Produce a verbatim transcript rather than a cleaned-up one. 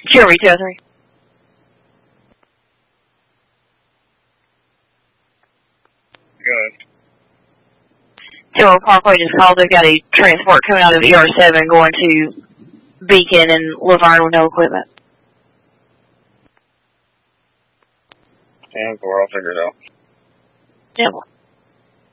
Jeremy two oh three. Good. General Parkway just called. They've got a transport coming out of E R seven going to Beacon and Laverne with no equipment. Yeah, well, I'll figure it out. Yeah.